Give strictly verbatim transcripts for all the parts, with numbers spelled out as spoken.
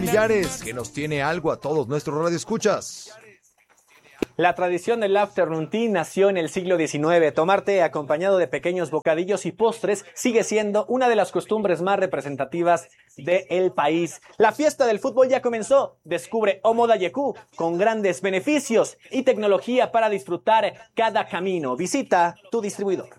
Millares, que nos tiene algo a todos nuestros radioescuchas. La tradición del afternoon tea nació en el siglo diecinueve. Tomar té acompañado de pequeños bocadillos y postres sigue siendo una de las costumbres más representativas del país. La fiesta del fútbol ya comenzó. Descubre Omoda Yeku con grandes beneficios y tecnología para disfrutar cada camino. Visita tu distribuidor.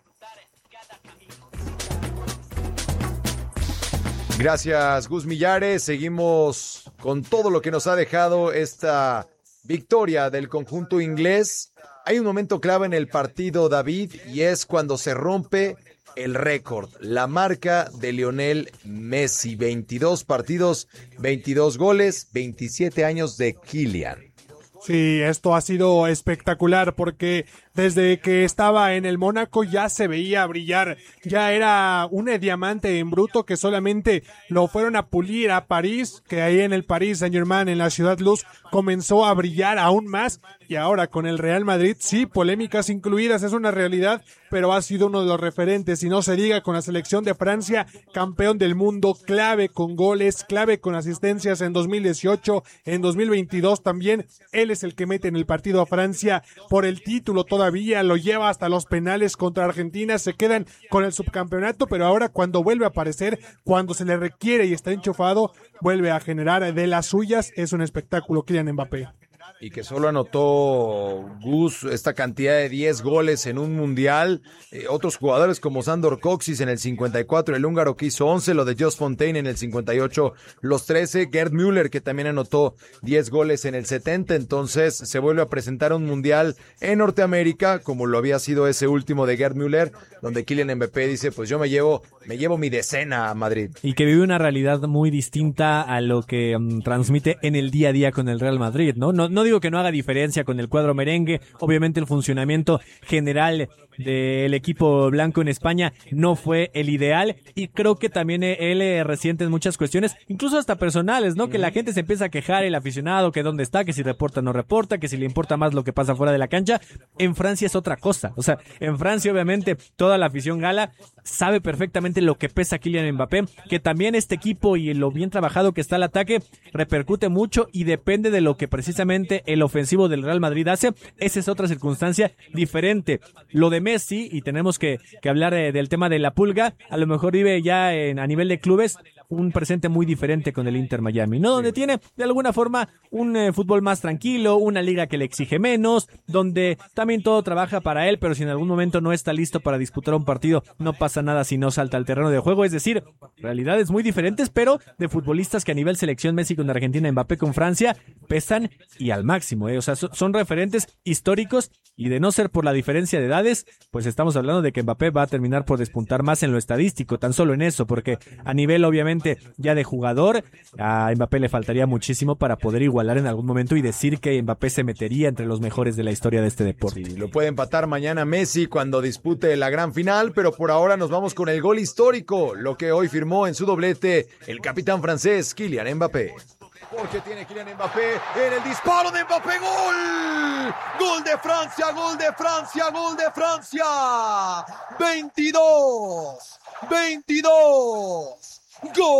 Gracias, Gus Millares. Seguimos con todo lo que nos ha dejado esta victoria del conjunto inglés. Hay un momento clave en el partido, David, y es cuando se rompe el récord, la marca de Lionel Messi. veintidós partidos, veintidós goles, veintisiete años de Kylian. Sí, esto ha sido espectacular porque desde que estaba en el Mónaco ya se veía brillar, ya era un diamante en bruto que solamente lo fueron a pulir a París, que ahí en el Paris Saint-Germain, en la Ciudad Luz, comenzó a brillar aún más, y ahora con el Real Madrid, sí, polémicas incluidas, es una realidad, pero ha sido uno de los referentes, y no se diga con la selección de Francia, campeón del mundo, clave con goles, clave con asistencias en dos mil dieciocho, en dos mil veintidós también, él es el que mete en el partido a Francia por el título todavía, lo lleva hasta los penales contra Argentina, se quedan con el subcampeonato, pero ahora cuando vuelve a aparecer, cuando se le requiere y está enchufado, vuelve a generar de las suyas, es un espectáculo Kylian Mbappé. Y que solo anotó Gus esta cantidad de diez goles en un mundial. Eh, otros jugadores como Sandor Kocsis en el cincuenta y cuatro, el húngaro que hizo once, lo de Jos Fontaine en el cincuenta y ocho, los trece, Gerd Müller que también anotó diez goles en el setenta. Entonces se vuelve a presentar un mundial en Norteamérica, como lo había sido ese último de Gerd Müller, donde Kylian Mbappé dice, pues yo me llevo, me llevo mi decena a Madrid. Y que vive una realidad muy distinta a lo que um, transmite en el día a día con el Real Madrid, ¿no? No, no digo que no haga diferencia con el cuadro merengue, obviamente el funcionamiento general del equipo blanco en España no fue el ideal, y creo que también él eh, resiente en muchas cuestiones, incluso hasta personales, ¿no? Que la gente se empieza a quejar, el aficionado, que dónde está, que si reporta o no reporta, que si le importa más lo que pasa fuera de la cancha. En Francia es otra cosa, o sea, en Francia obviamente toda la afición gala sabe perfectamente lo que pesa Kylian Mbappé, que también este equipo y lo bien trabajado que está el ataque repercute mucho y depende de lo que precisamente el ofensivo del Real Madrid hace. Esa es otra circunstancia diferente. Lo de Messi, y tenemos que, que hablar eh, del tema de la pulga, a lo mejor vive ya en, a nivel de clubes un presente muy diferente con el Inter Miami, ¿no? Donde tiene de alguna forma un eh, fútbol más tranquilo, una liga que le exige menos, donde también todo trabaja para él, pero si en algún momento no está listo para disputar un partido, no pasa nada si no salta al terreno de juego. Es decir, realidades muy diferentes, pero de futbolistas que a nivel selección, Messi con Argentina, Mbappé con Francia, pesan y al máximo, ¿eh? O sea, so, son referentes históricos, y de no ser por la diferencia de edades, pues estamos hablando de que Mbappé va a terminar por despuntar más en lo estadístico, tan solo en eso, porque a nivel obviamente ya de jugador, a Mbappé le faltaría muchísimo para poder igualar en algún momento y decir que Mbappé se metería entre los mejores de la historia de este deporte. Sí, lo puede empatar mañana Messi cuando dispute la gran final, pero por ahora nos vamos con el gol histórico, lo que hoy firmó en su doblete el capitán francés Kylian Mbappé. Porque tiene Kylian Mbappé en el disparo de Mbappé, ¡gol! ¡Gol de Francia, gol de Francia, gol de Francia! veintidós, veintidós,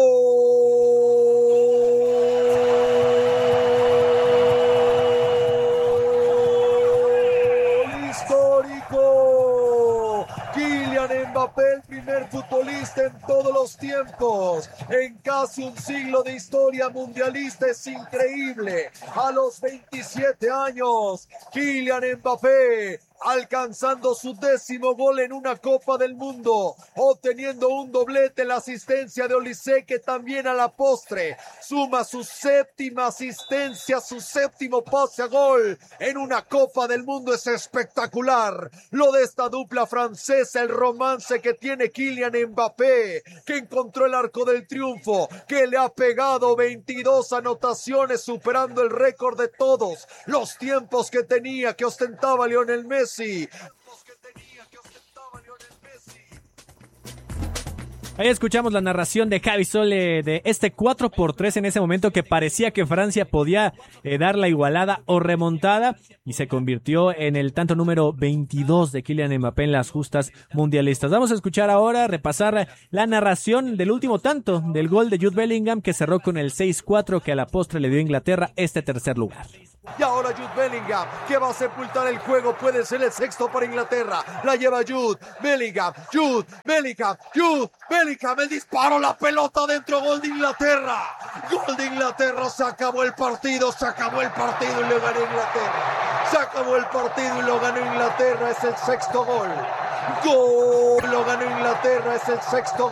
¡gol histórico! Kylian Mbappé, el primer futbolista en todos los tiempos, en casi un siglo de historia mundialista, es increíble. A los veintisiete años, Kylian Mbappé alcanzando su décimo gol en una Copa del Mundo, obteniendo un doblete, la asistencia de Olise, que también a la postre suma su séptima asistencia, su séptimo pase a gol en una Copa del Mundo. Es espectacular lo de esta dupla francesa, el romance que tiene Kylian Mbappé, que encontró el arco del triunfo, que le ha pegado veintidós anotaciones, superando el récord de todos los tiempos que tenía, que ostentaba Lionel Messi. Ahí escuchamos la narración de Javi Sole de este cuatro por tres en ese momento que parecía que Francia podía eh, dar la igualada o remontada y se convirtió en el tanto número veintidós de Kylian Mbappé en las justas mundialistas. Vamos a escuchar ahora, repasar la narración del último tanto del gol de Jude Bellingham que cerró con el seis cuatro que a la postre le dio a Inglaterra este tercer lugar. Y ahora Jude Bellingham, que va a sepultar el juego, puede ser el sexto para Inglaterra. La lleva Jude Bellingham, Jude Bellingham, Jude Bellingham, el disparo, la pelota dentro, gol de Inglaterra. Gol de Inglaterra, se acabó el partido, se acabó el partido y lo ganó Inglaterra. Se acabó el partido y lo ganó Inglaterra, es el sexto gol. Gol, lo ganó Inglaterra, es el sexto gol.